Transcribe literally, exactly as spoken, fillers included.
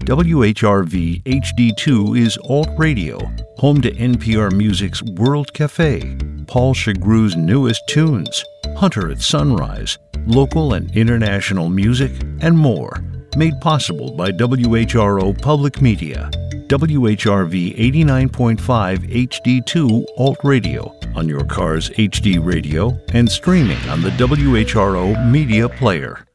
W H R V H D two is Alt Radio, home to N P R Music's World Cafe, Paul Chagrew's newest tunes, Hunter at Sunrise, local and international music, and more. Made possible by W H R O Public Media. W H R V eighty-nine point five H D two Alt Radio on your car's H D radio and streaming on the W H R O Media Player.